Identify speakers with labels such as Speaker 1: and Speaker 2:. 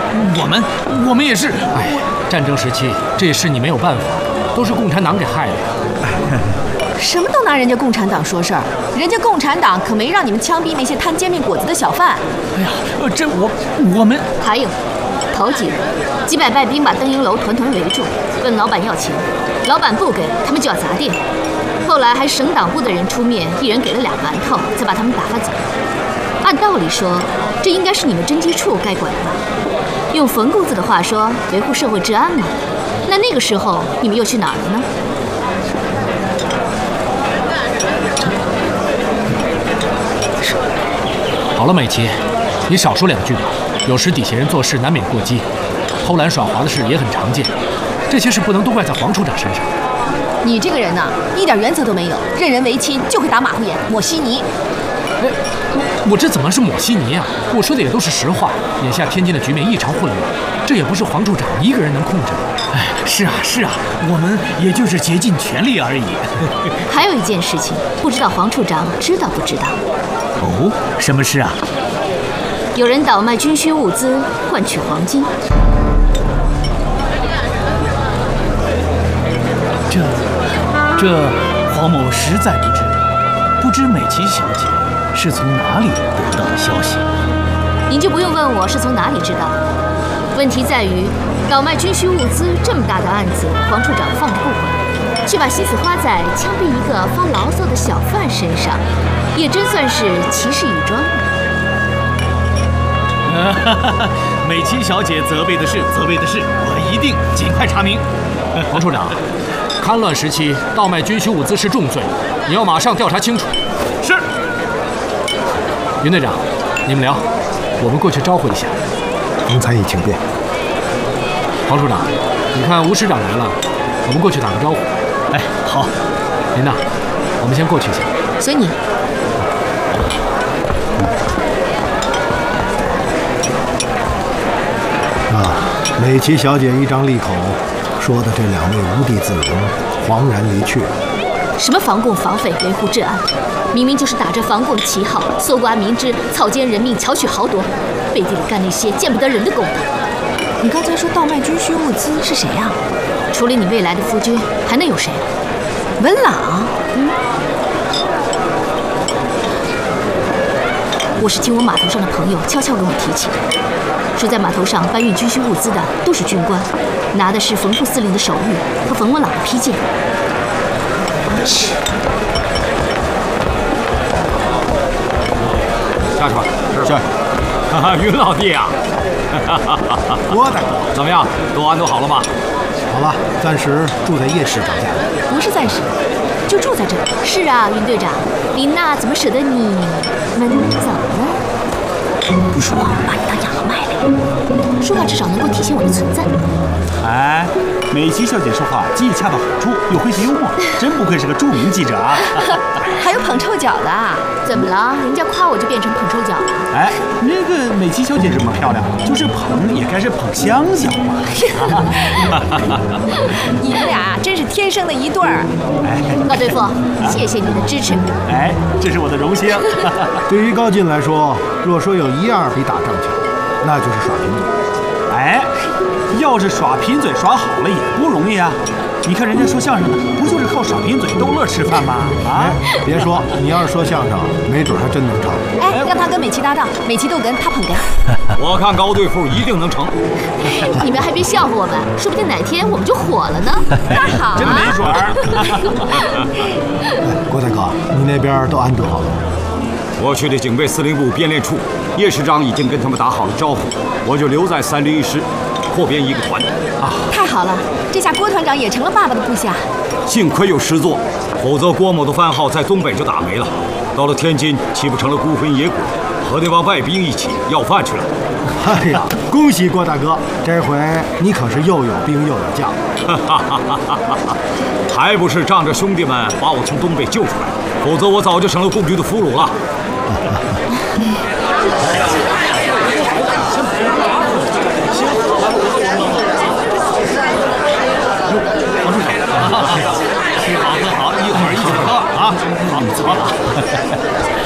Speaker 1: 我们也是。
Speaker 2: 哎，战争时期这也是你没有办法，都是共产党给害的。
Speaker 3: 什么都拿人家共产党说事儿，人家共产党可没让你们枪毙那些摊煎饼果子的小贩。
Speaker 1: 哎呀，这我们
Speaker 4: 还有，头几日几百败兵把登营楼团团围住，问老板要钱，老板不给，他们就要砸店。后来还省党部的人出面，一人给了2馒头，才把他们打发走。按道理说，这应该是你们侦缉处该管的吧？用冯公子的话说，维护社会治安嘛。那个时候你们又去哪儿了呢？
Speaker 2: 好了，美琪，你少说2句吧。有时底下人做事难免过激，偷懒耍滑的事也很常见。这些事不能都怪在黄处长身上。
Speaker 3: 你这个人呐，一点原则都没有，任人唯亲，就会打马虎眼、抹稀泥。
Speaker 2: 哎，我这怎么是抹稀泥啊？我说的也都是实话。眼下天津的局面异常混乱，这也不是黄处长一个人能控制的。
Speaker 1: 哎，是啊，我们也就是竭尽全力而已。
Speaker 4: 还有一件事情，不知道黄处长知道不知道？
Speaker 1: 哦，什么事啊？
Speaker 4: 有人倒卖军需物资换取黄金。
Speaker 1: 这黄某实在不知美琪小姐是从哪里得到的消息。
Speaker 4: 您就不用问我是从哪里知道。问题在于，倒卖军需物资这么大的案子，黄处长放着不管，却把心思花在枪毙一个发牢骚的小贩身上，也真算是奇事一桩
Speaker 1: 啊。美琪小姐责备的是，我一定尽快查明。
Speaker 2: 黄处长。戡乱时期，倒卖军需物资是重罪，你要马上调查清楚。
Speaker 1: 是。
Speaker 2: 云队长，你们聊，我们过去招呼一下。
Speaker 5: 冯参议请便。
Speaker 2: 黄处长，你看吴师长来了，我们过去打个招呼。
Speaker 1: 哎，好。
Speaker 2: 林娜，我们先过去一下。
Speaker 3: 随你。
Speaker 5: 美琪小姐一张利口。说的这2位无地自容，惶然离去。
Speaker 4: 什么防共防匪维护治安，明明就是打着防共旗号，搜刮民脂，草菅人命，巧取豪夺，背地里干那些见不得人的勾当。
Speaker 3: 你刚才说倒卖军需物资是谁呀？
Speaker 4: 除了你未来的夫君，还能有谁？
Speaker 3: 文朗。
Speaker 4: 我是听我码头上的朋友悄悄跟我提起的，说在码头上搬运军需物资的都是军官，拿的是冯副司令的手谕和冯文朗的批件。
Speaker 6: 下去吧。
Speaker 5: 是。
Speaker 6: 云老弟啊，
Speaker 5: 郭大哥，
Speaker 6: 怎么样？都安顿好了吗？
Speaker 5: 好了，暂时住在叶市长家。
Speaker 4: 不是暂时，就住在这儿。是啊，云队长，林娜怎么舍得你们走呢？不说，把你当养了卖了。说话至少能够体现我的存在。
Speaker 7: 哎，美琪小姐说话既恰到好处，又诙谐幽默，真不愧是个著名记者啊！
Speaker 3: 还有捧臭脚的，
Speaker 4: 怎么了？人家夸我就变成捧臭脚了？
Speaker 7: 哎，那个美琪小姐这么漂亮，就是捧也该是捧香脚嘛！
Speaker 3: 你们俩真是天生的一对儿。
Speaker 7: 哎，
Speaker 4: 高对付，谢谢你的支持。
Speaker 7: 哎，这是我的荣幸。
Speaker 5: 对于高进来说，若说有一样比打仗强，那就是耍贫嘴。
Speaker 7: 哎，要是耍贫嘴耍好了也不容易啊！你看人家说相声的，不就是靠耍贫嘴逗乐吃饭吗？啊！
Speaker 5: 别说，你要是说相声，没准还真能成。
Speaker 3: 哎，让他跟美琪搭档，美琪逗哏，他捧哏。
Speaker 6: 我看高对付一定能成。
Speaker 4: 你们还别笑话我们，说不定哪天我们就火了呢。那好啊，
Speaker 7: 真没准儿。
Speaker 5: 郭大哥，你那边都安顿好了吗？
Speaker 6: 我去的警备司令部编练处，叶师长已经跟他们打好了招呼，我就留在301师，扩编一个团。
Speaker 3: 啊，太好了，这下郭团长也成了爸爸的部下。
Speaker 6: 幸亏有师座，否则郭某的番号在东北就打没了。到了天津，岂不成了孤魂野鬼，和那帮外兵一起要饭去了？
Speaker 5: 哎呀，恭喜郭大哥，这回你可是又有兵又有将。
Speaker 6: 还不是仗着兄弟们把我从东北救出来，否则我早就成了共军的俘虏了。
Speaker 1: 黄处长，吃好喝好，一会儿一起喝啊！好，走。